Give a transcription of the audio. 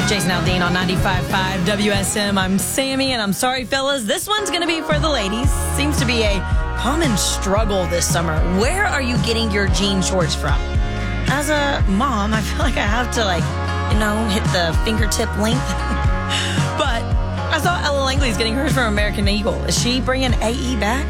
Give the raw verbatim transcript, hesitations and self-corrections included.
Jason Aldean on ninety-five point five W S M. I'm Sammy, and I'm sorry, fellas. This one's going to be for the ladies. Seems to be a common struggle this summer. Where are you getting your jean shorts from? As a mom, I feel like I have to, like, you know, hit the fingertip length. But I saw Ella Langley's getting hers from American Eagle. Is she bringing A E back?